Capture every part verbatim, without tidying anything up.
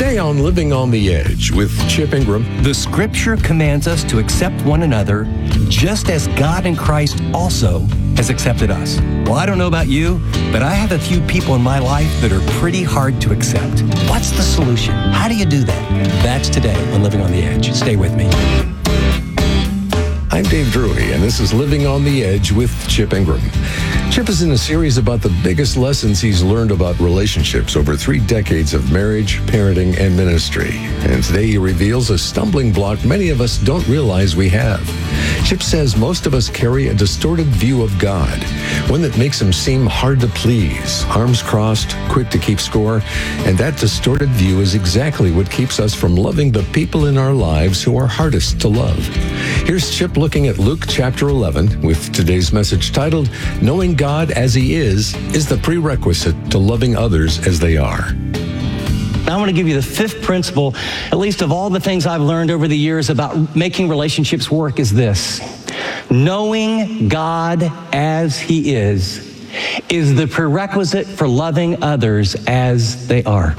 Today on Living on the Edge with Chip Ingram. The scripture commands us to accept one another just as God in Christ also has accepted us. Well, I don't know about you, but I have a few people in my life that are pretty hard to accept. What's the solution? How do you do that? That's today on Living on the Edge. Stay with me. I'm Dave Drury, and this is Living on the Edge with Chip Ingram. Chip is in a series about the biggest lessons he's learned about relationships over three decades of marriage, parenting, and ministry. And today he reveals a stumbling block many of us don't realize we have. Chip says most of us carry a distorted view of God, one that makes him seem hard to please, arms crossed, quick to keep score, and that distorted view is exactly what keeps us from loving the people in our lives who are hardest to love. Here's Chip looking at Luke chapter eleven with today's message titled, Knowing God as He is, is the prerequisite to loving others as they are. Now I want to give you the fifth principle, at least of all the things I've learned over the years about making relationships work, is this. Knowing God as He is, is the prerequisite for loving others as they are.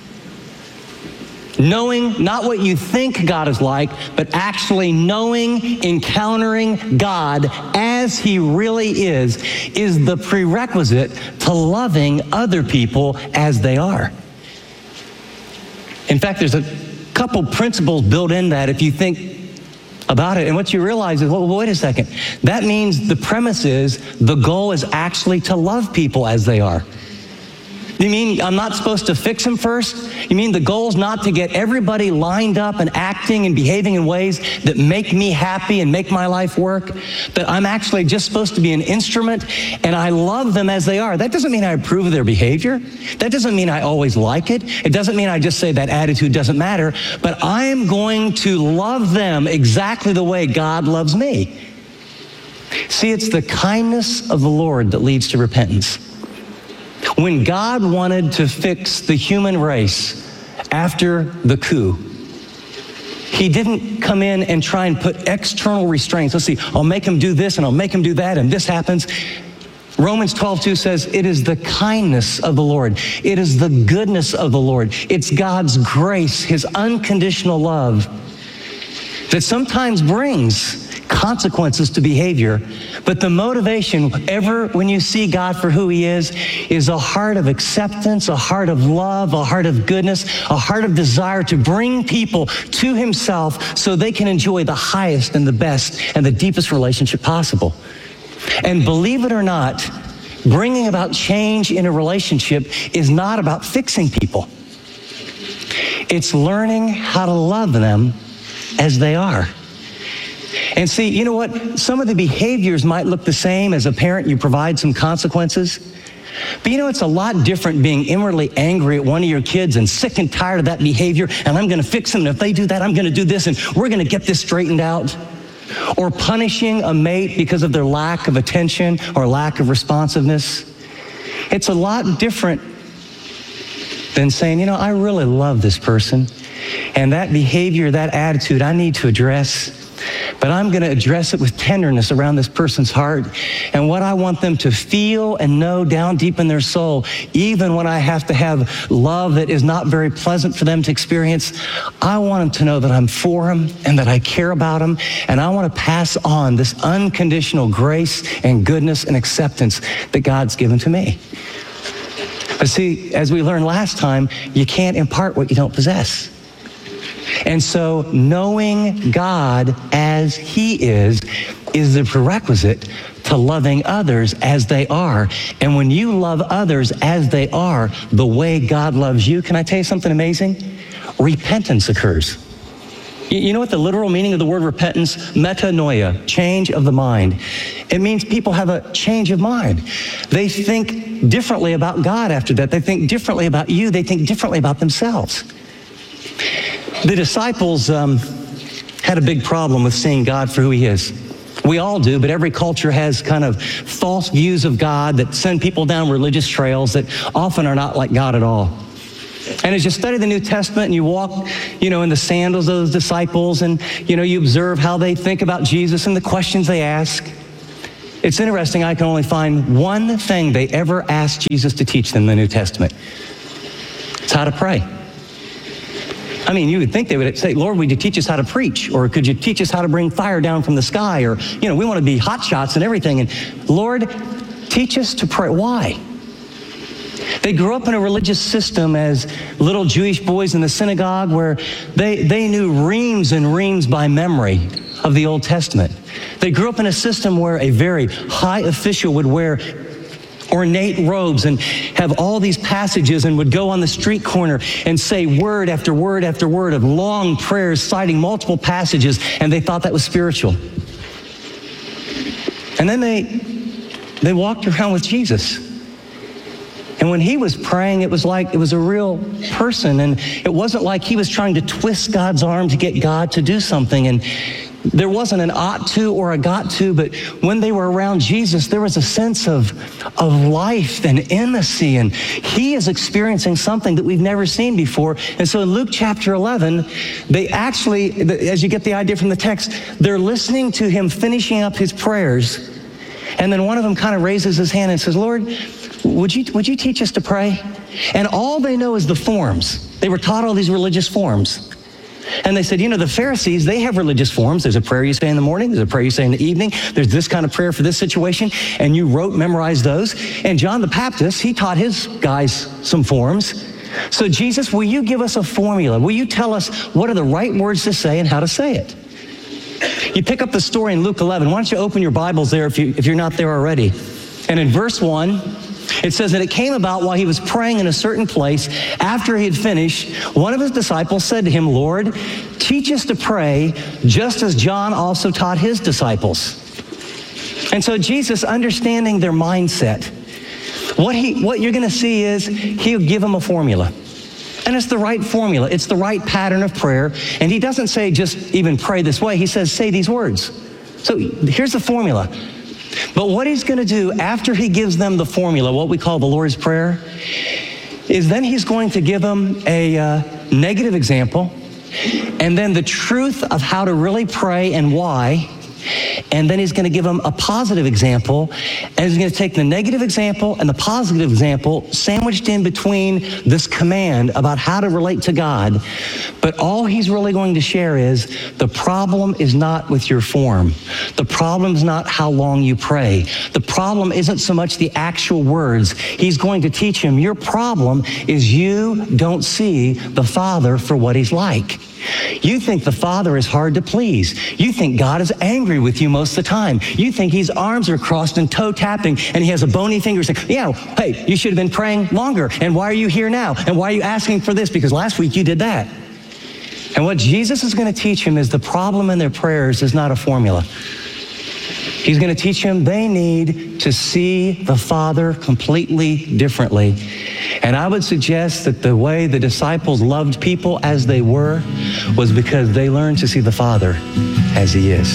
Knowing not what you think God is like, but actually knowing, encountering God as He really is, is the prerequisite to loving other people as they are. In fact, there's a couple principles built in that if you think about it. And what you realize is, well, wait a second. That means the premise is the goal is actually to love people as they are. You mean I'm not supposed to fix them first? You mean the goal's not to get everybody lined up and acting and behaving in ways that make me happy and make my life work? That I'm actually just supposed to be an instrument and I love them as they are. That doesn't mean I approve of their behavior. That doesn't mean I always like it. It doesn't mean I just say that attitude doesn't matter. But I'm going to love them exactly the way God loves me. See, it's the kindness of the Lord that leads to repentance. When God wanted to fix the human race after the coup, He didn't come in and try and put external restraints. Let's see, I'll make him do this and I'll make him do that and this happens. Romans twelve two says, it is the kindness of the Lord. It is the goodness of the Lord. It's God's grace, His unconditional love that sometimes brings consequences to behavior, but the motivation ever when you see God for who He is, is a heart of acceptance, a heart of love, a heart of goodness, a heart of desire to bring people to Himself so they can enjoy the highest and the best and the deepest relationship possible. And believe it or not, bringing about change in a relationship is not about fixing people. It's learning how to love them as they are. And see, you know what? Some of the behaviors might look the same. As a parent, you provide some consequences. But you know, it's a lot different being inwardly angry at one of your kids and sick and tired of that behavior, and I'm going to fix them, and if they do that, I'm going to do this, and we're going to get this straightened out. Or punishing a mate because of their lack of attention or lack of responsiveness. It's a lot different than saying, you know, I really love this person, and that behavior, that attitude, I need to address. But I'm going to address it with tenderness around this person's heart. And what I want them to feel and know down deep in their soul, even when I have to have love that is not very pleasant for them to experience, I want them to know that I'm for them and that I care about them. And I want to pass on this unconditional grace and goodness and acceptance that God's given to me. But see, as we learned last time, you can't impart what you don't possess. And so knowing God as He is, is the prerequisite to loving others as they are. And when you love others as they are, the way God loves you, can I tell you something amazing? Repentance occurs. You know what the literal meaning of the word repentance? Metanoia, change of the mind. It means people have a change of mind. They think differently about God after that. They think differently about you. They think differently about themselves. The disciples um, had a big problem with seeing God for who He is. We all do, but every culture has kind of false views of God that send people down religious trails that often are not like God at all. And as you study the New Testament and you walk, you know, in the sandals of those disciples and, you know, you observe how they think about Jesus and the questions they ask, it's interesting, I can only find one thing they ever asked Jesus to teach them in the New Testament. It's how to pray. I mean, you would think they would say, Lord, would you teach us how to preach? Or could you teach us how to bring fire down from the sky? Or, you know, we want to be hot shots and everything. And Lord, teach us to pray. Why? They grew up in a religious system as little Jewish boys in the synagogue where they, they knew reams and reams by memory of the Old Testament. They grew up in a system where a very high official would wear ornate robes and have all these passages and would go on the street corner and say word after word after word of long prayers citing multiple passages, and they thought that was spiritual. And then they they walked around with Jesus. And when he was praying, it was like it was a real person, and it wasn't like he was trying to twist God's arm to get God to do something. And there wasn't an ought to or a got to, but when they were around Jesus, there was a sense of, of life and intimacy, and he is experiencing something that we've never seen before. And so in Luke chapter eleven, they actually, as you get the idea from the text, they're listening to him finishing up his prayers, and then one of them kind of raises his hand and says, Lord, would you, would you teach us to pray? And all they know is the forms. They were taught all these religious forms. And they said, you know, the Pharisees, they have religious forms. There's a prayer you say in the morning. There's a prayer you say in the evening. There's this kind of prayer for this situation. And you wrote, memorized those. And John the Baptist, he taught his guys some forms. So Jesus, will you give us a formula? Will you tell us what are the right words to say and how to say it? You pick up the story in Luke eleven. Why don't you open your Bibles there if, you, if you're not there already? And in verse one, it says that it came about while he was praying in a certain place, after he had finished, one of his disciples said to him, Lord, teach us to pray, just as John also taught his disciples. And so Jesus, understanding their mindset, what he, what you're going to see is he'll give them a formula. And it's the right formula. It's the right pattern of prayer. And he doesn't say just even pray this way. He says, say these words. So here's the formula. But what he's going to do after he gives them the formula, what we call the Lord's Prayer, is then he's going to give them a uh, negative example, and then the truth of how to really pray and why, and then he's going to give them a positive example, and he's going to take the negative example and the positive example sandwiched in between this command about how to relate to God. But all he's really going to share is the problem is not with your form. The problem is not how long you pray. The problem isn't so much the actual words. He's going to teach him your problem is you don't see the Father for what he's like. You think the Father is hard to please. You think God is angry with you most of the time. You think his arms are crossed and toe tapping and he has a bony finger saying, yeah, hey, you should have been praying longer. And why are you here now? And why are you asking for this? Because last week you did that. And what Jesus is going to teach him is the problem in their prayers is not a formula. He's going to teach them they need to see the Father completely differently. And I would suggest that the way the disciples loved people as they were was because they learned to see the Father as he is.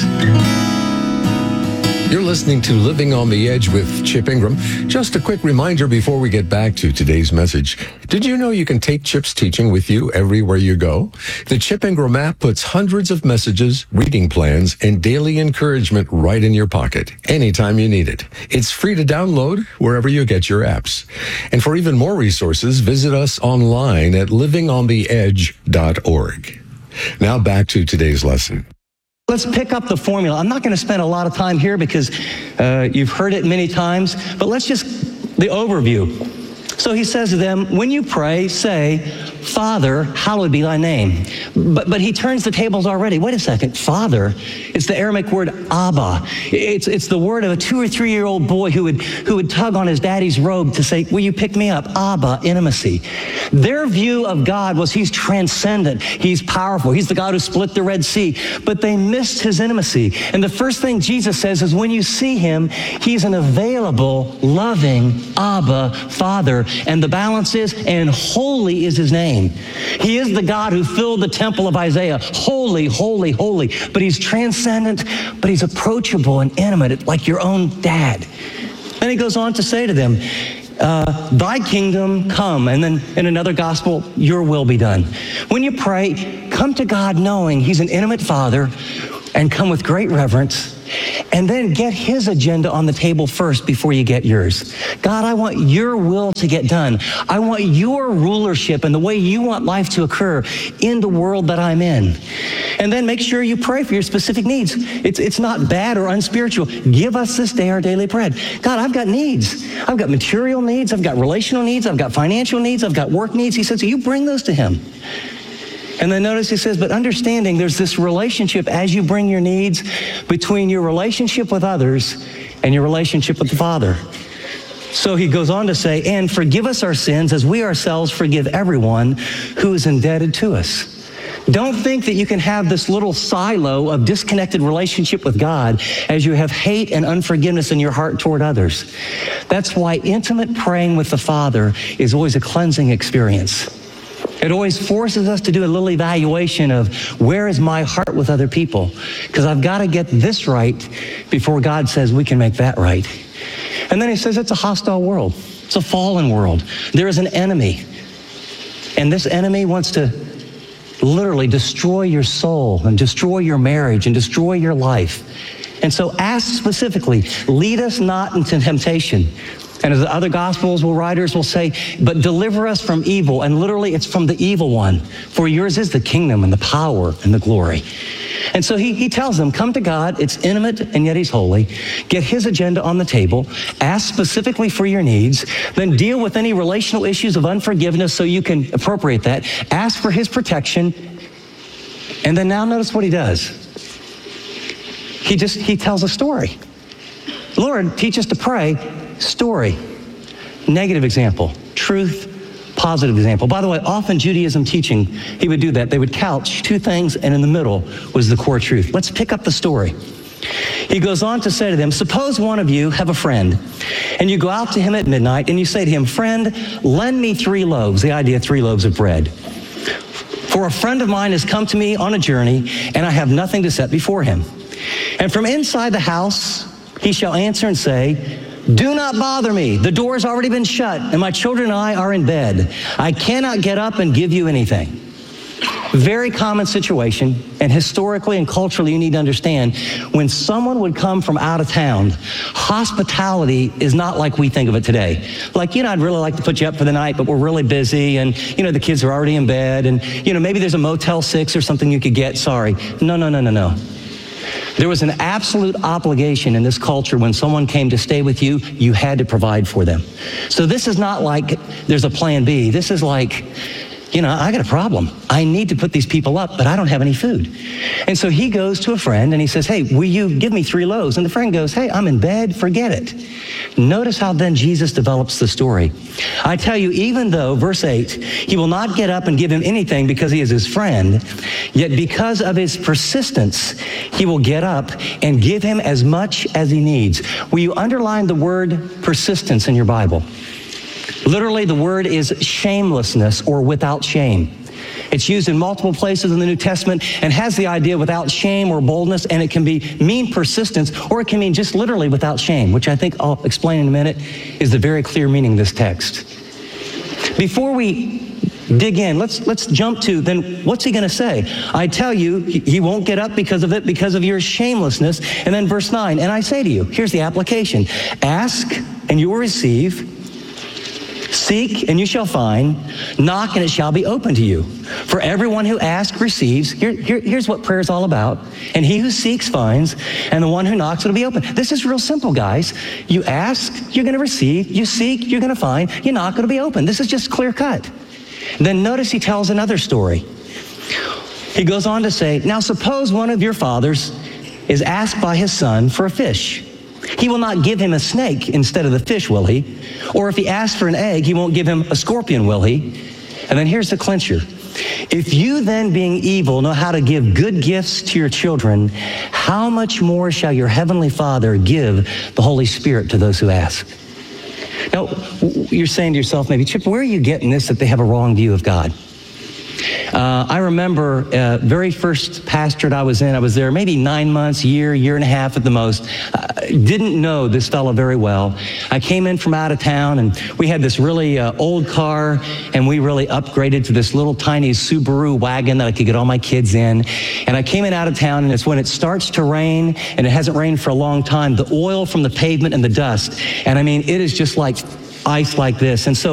You're listening to Living on the Edge with Chip Ingram. Just a quick reminder before we get back to today's message. Did you know you can take Chip's teaching with you everywhere you go? The Chip Ingram app puts hundreds of messages, reading plans, and daily encouragement right in your pocket, anytime you need it. It's free to download wherever you get your apps. And for even more resources, visit us online at living on the edge dot org. Now back to today's lesson. Let's pick up the formula. I'm not going to spend a lot of time here because uh, you've heard it many times, but let's just, the overview. So he says to them, when you pray, say, Father, hallowed be thy name. But but he turns the tables already. Wait a second. Father, it's the Aramaic word Abba. It's it's the word of a two or three year old boy who would who would tug on his daddy's robe to say, will you pick me up? Abba, intimacy. Their view of God was he's transcendent. He's powerful. He's the God who split the Red Sea. But they missed his intimacy. And the first thing Jesus says is when you see him, he's an available, loving Abba Father. And the balance is, and holy is his name. He is the God who filled the temple of Isaiah. Holy, holy, holy. But he's transcendent, but he's approachable and intimate, like your own dad. Then he goes on to say to them, uh, thy kingdom come. And then in another gospel, your will be done. When you pray, come to God knowing he's an intimate Father, and come with great reverence And then get his agenda on the table first before you get yours. God, I want your will to get done. I want your rulership and the way you want life to occur in the world that I'm in. And then make sure you pray for your specific needs. It's, it's not bad or unspiritual. Give us this day our daily bread. God, I've got needs. I've got material needs. I've got relational needs. I've got financial needs. I've got work needs. He says, so you bring those to him. And then notice he says, but understanding there's this relationship as you bring your needs between your relationship with others and your relationship with the Father. So he goes on to say, and forgive us our sins as we ourselves forgive everyone who is indebted to us. Don't think that you can have this little silo of disconnected relationship with God as you have hate and unforgiveness in your heart toward others. That's why intimate praying with the Father is always a cleansing experience. It always forces us to do a little evaluation of where is my heart with other people? Because I've got to get this right before God says we can make that right. And then he says it's a hostile world. It's a fallen world. There is an enemy. And this enemy wants to literally destroy your soul and destroy your marriage and destroy your life. And so ask specifically, lead us not into temptation. And as the other gospels will writers will say, but deliver us from evil. And literally it's from the evil one. For yours is the kingdom and the power and the glory. And so he, he tells them, come to God. It's intimate and yet he's holy. Get his agenda on the table. Ask specifically for your needs. Then deal with any relational issues of unforgiveness so you can appropriate that. Ask for his protection. And then now notice what he does. He just, he tells a story. Lord, teach us to pray. Story, negative example, truth, positive example. By the way, often Judaism teaching, he would do that. They would couch two things and in the middle was the core truth. Let's pick up the story. He goes on to say to them, suppose one of you have a friend and you go out to him at midnight and you say to him, friend, lend me three loaves, the idea of three loaves of bread. For a friend of mine has come to me on a journey and I have nothing to set before him. And from inside the house, he shall answer and say, do not bother me. The door's already been shut, and my children and I are in bed. I cannot get up and give you anything. Very common situation, and historically and culturally you need to understand, when someone would come from out of town, hospitality is not like we think of it today. Like, you know, I'd really like to put you up for the night, but we're really busy, and, you know, the kids are already in bed, and, you know, maybe there's a Motel six or something you could get. Sorry. No, no, no, no, no. There was an absolute obligation in this culture when someone came to stay with you, you had to provide for them. So this is not like there's a plan B. This is like, you know, I got a problem. I need to put these people up, but I don't have any food. And so he goes to a friend and he says, hey, will you give me three loaves? And the friend goes, hey, I'm in bed, forget it. Notice how then Jesus develops the story. I tell you, even though, verse eight, he will not get up and give him anything because he is his friend, yet because of his persistence, he will get up and give him as much as he needs. Will you underline the word persistence in your Bible? Literally, the word is shamelessness or without shame. It's used in multiple places in the New Testament and has the idea without shame or boldness, and it can be mean persistence, or it can mean just literally without shame, which I think I'll explain in a minute is the very clear meaning of this text. Before we dig in, let's let's jump to, then what's he going to say? I tell you, he, he won't get up because of it, because of your shamelessness. And then verse nine, and I say to you, here's the application. Ask and you will receive. Seek and you shall find, knock and it shall be open to you. For everyone who asks receives. Here, here, here's what prayer is all about. And he who seeks finds, and the one who knocks, it'll be open. This is real simple, guys. You ask, you're going to receive. You seek, you're going to find. You knock, it'll be open. This is just clear cut. Then notice he tells another story. He goes on to say, now suppose one of your fathers is asked by his son for a fish. He will not give him a snake instead of the fish, will he? Or if he asks for an egg, he won't give him a scorpion, will he? And then here's the clincher. If you then, being evil, know how to give good gifts to your children, how much more shall your heavenly Father give the Holy Spirit to those who ask? Now, you're saying to yourself, maybe, Chip, where are you getting this that they have a wrong view of God? Uh, I remember uh, very first pastorate I was in, I was there maybe nine months, year, year and a half at the most. Uh, didn't know this fella very well. I came in from out of town, and we had this really uh, old car, and we really upgraded to this little tiny Subaru wagon that I could get all my kids in. And I came in out of town, and it's when it starts to rain, and it hasn't rained for a long time, the oil from the pavement and the dust. And I mean, it is just like ice like this. And so